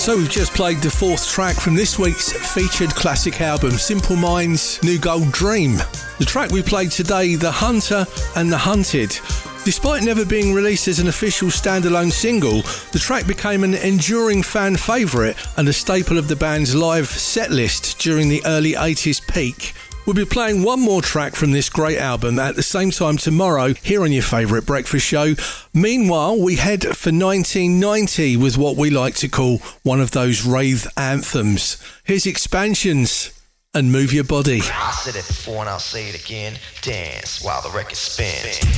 So we've just played the fourth track from this week's featured classic album, Simple Minds' New Gold Dream. The track we played today, The Hunter and the Hunted. Despite never being released as an official standalone single, the track became an enduring fan favourite and a staple of the band's live set list during the early 80s peak. We'll be playing one more track from this great album at the same time tomorrow here on your favourite breakfast show. Meanwhile, we head for 1990 with what we like to call one of those rave anthems. Here's Expansions and Move Your Body. I said it before and I'll say it again. Dance while the record spins.